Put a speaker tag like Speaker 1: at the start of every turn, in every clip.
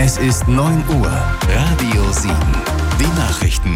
Speaker 1: Es ist 9 Uhr. Radio 7. Die Nachrichten.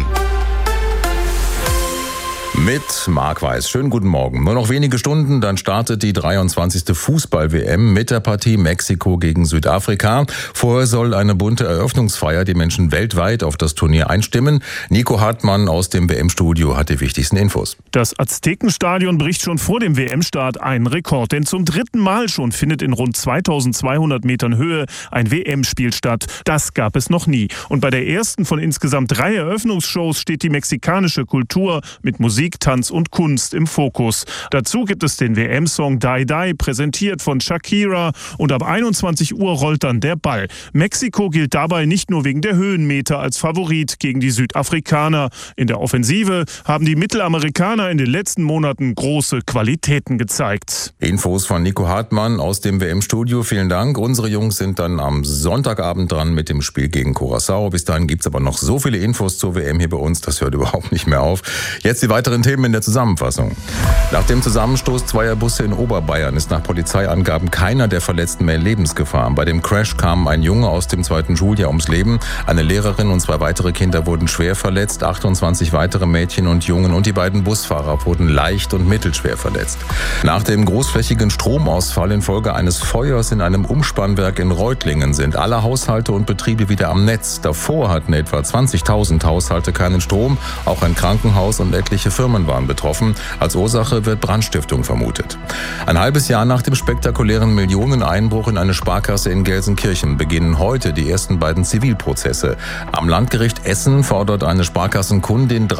Speaker 2: Mit Marc Weiß. Schönen guten Morgen. Nur noch wenige Stunden, dann startet die 23. Fußball-WM mit der Partie Mexiko gegen Südafrika. Vorher soll eine bunte Eröffnungsfeier die Menschen weltweit auf das Turnier einstimmen. Nico Hartmann aus dem WM-Studio hat die wichtigsten Infos.
Speaker 3: Das Aztekenstadion bricht schon vor dem WM-Start einen Rekord. Denn zum 3. Mal schon findet in rund 2200 Metern Höhe ein WM-Spiel statt. Das gab es noch nie. Und bei der ersten von insgesamt 3 Eröffnungsshows steht die mexikanische Kultur mit Musik, Tanz und Kunst im Fokus. Dazu gibt es den WM-Song Die Die, präsentiert von Shakira, und ab 21 Uhr rollt dann der Ball. Mexiko gilt dabei nicht nur wegen der Höhenmeter als Favorit gegen die Südafrikaner. In der Offensive haben die Mittelamerikaner in den letzten Monaten große Qualitäten gezeigt.
Speaker 2: Infos von Nico Hartmann aus dem WM-Studio. Vielen Dank. Unsere Jungs sind dann am Sonntagabend dran mit dem Spiel gegen Curaçao. Bis dahin gibt es aber noch so viele Infos zur WM hier bei uns, das hört überhaupt nicht mehr auf. Jetzt die weiteren Themen in der Zusammenfassung. Nach dem Zusammenstoß zweier Busse in Oberbayern ist nach Polizeiangaben keiner der Verletzten mehr in Lebensgefahr. Bei dem Crash kamen ein Junge aus dem 2. Schuljahr ums Leben, eine Lehrerin und 2 weitere Kinder wurden schwer verletzt, 28 weitere Mädchen und Jungen und die beiden Busfahrer wurden leicht und mittelschwer verletzt. Nach dem großflächigen Stromausfall infolge eines Feuers in einem Umspannwerk in Reutlingen sind alle Haushalte und Betriebe wieder am Netz. Davor hatten etwa 20.000 Haushalte keinen Strom, auch ein Krankenhaus und etliche Firmen waren betroffen. Als Ursache wird Brandstiftung vermutet. Ein halbes Jahr nach dem spektakulären Millioneneinbruch in eine Sparkasse in Gelsenkirchen beginnen heute die ersten beiden Zivilprozesse. Am Landgericht Essen fordert eine Sparkassenkundin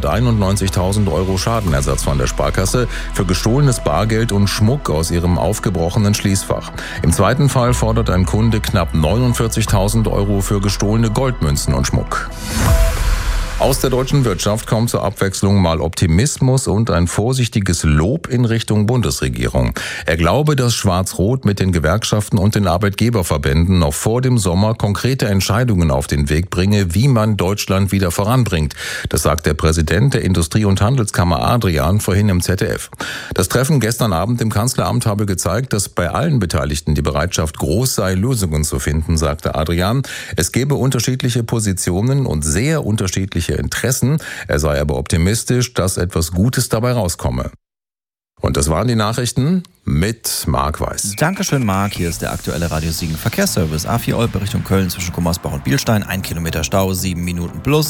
Speaker 2: 391.000 € Schadenersatz von der Sparkasse für gestohlenes Bargeld und Schmuck aus ihrem aufgebrochenen Schließfach. Im zweiten Fall fordert ein Kunde knapp 49.000 € für gestohlene Goldmünzen und Schmuck. Aus der deutschen Wirtschaft kommt zur Abwechslung mal Optimismus und ein vorsichtiges Lob in Richtung Bundesregierung. Er glaube, dass Schwarz-Rot mit den Gewerkschaften und den Arbeitgeberverbänden noch vor dem Sommer konkrete Entscheidungen auf den Weg bringe, wie man Deutschland wieder voranbringt. Das sagt der Präsident der Industrie- und Handelskammer Adrian vorhin im ZDF. Das Treffen gestern Abend im Kanzleramt habe gezeigt, dass bei allen Beteiligten die Bereitschaft groß sei, Lösungen zu finden, sagte Adrian. Es gebe unterschiedliche Positionen und sehr unterschiedliche Interessen. Er sei aber optimistisch, dass etwas Gutes dabei rauskomme. Und das waren die Nachrichten mit Marc Weiß.
Speaker 4: Dankeschön, Marc. Hier ist der aktuelle Radio 7 Verkehrsservice. A4 Olpe Richtung Köln zwischen Gummersbach und Bielstein. 1 Kilometer Stau, 7 Minuten plus.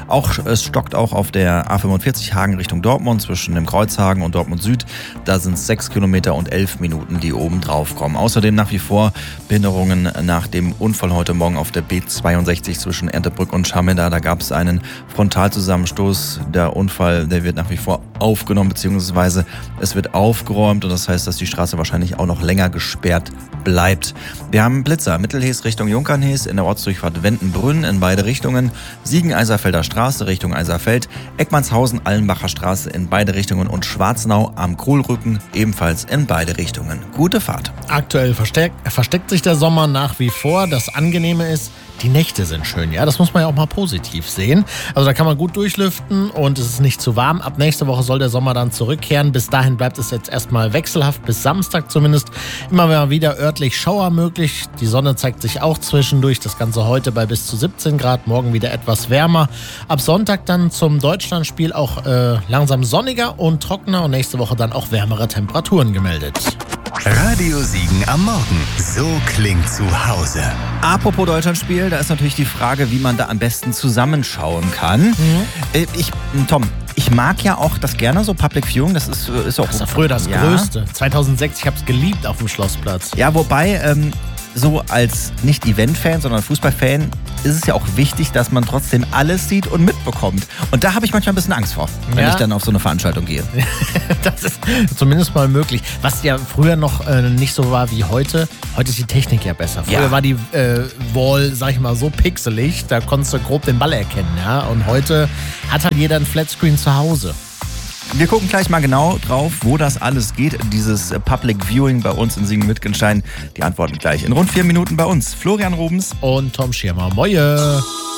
Speaker 4: Es stockt auch auf der A45 Hagen Richtung Dortmund zwischen dem Kreuzhagen und Dortmund Süd. Da sind es 6 Kilometer und 11 Minuten, die oben drauf kommen. Außerdem nach wie vor Behinderungen nach dem Unfall heute Morgen auf der B62 zwischen Erndtebrück und Scharmenda. Da gab es einen Frontalzusammenstoß. Der Unfall, der wird nach wie vor aufgenommen, beziehungsweise es wird aufgeräumt und das heißt, dass die Straße wahrscheinlich auch noch länger gesperrt bleibt. Wir haben Blitzer, Mittelhees Richtung Junkernhees, in der Ortsdurchfahrt Wendenbrünn in beide Richtungen, Siegen-Eiserfelder Straße Richtung Eiserfeld, Eckmannshausen, Allenbacher Straße in beide Richtungen und Schwarzenau am Kohlrücken ebenfalls in beide Richtungen. Gute Fahrt.
Speaker 5: Aktuell versteckt sich der Sommer nach wie vor. Das Angenehme ist, die Nächte sind schön, ja, das muss man ja auch mal positiv sehen. Also da kann man gut durchlüften und es ist nicht zu warm. Ab nächste Woche soll der Sommer dann zurückkehren. Bis dahin bleibt es jetzt erstmal wechselhaft, bis Samstag zumindest. Immer mal wieder örtlich Schauer möglich. Die Sonne zeigt sich auch zwischendurch. Das Ganze heute bei bis zu 17 Grad, morgen wieder etwas wärmer. Ab Sonntag dann zum Deutschlandspiel auch langsam sonniger und trockener und nächste Woche dann auch wärmere Temperaturen gemeldet.
Speaker 1: Radio Siegen am Morgen. So klingt zu Hause.
Speaker 4: Apropos Deutschlandspiel, da ist natürlich die Frage, wie man da am besten zusammenschauen kann. Tom, ich mag ja auch das gerne, so Public Viewing, das ist auch...
Speaker 5: Das war früher das Größte. 2006, ich habe es geliebt auf dem Schlossplatz.
Speaker 4: Ja, wobei, so als nicht Event-Fan, sondern Fußballfan, ist es ja auch wichtig, dass man trotzdem alles sieht und mitbekommt. Und da habe ich manchmal ein bisschen Angst vor, wenn ich dann auf so eine Veranstaltung gehe.
Speaker 5: Das ist zumindest mal möglich. Was ja früher noch nicht so war wie heute. Heute ist die Technik ja besser. Früher war die Wall, sag ich mal, so pixelig, da konntest du grob den Ball erkennen. Ja? Und heute hat halt jeder ein Flatscreen zu Hause.
Speaker 4: Wir gucken gleich mal genau drauf, wo das alles geht, dieses Public Viewing bei uns in Siegen-Wittgenstein. Die Antworten gleich in rund 4 Minuten bei uns. Florian Rubens
Speaker 5: und Tom Schirmer. Moje!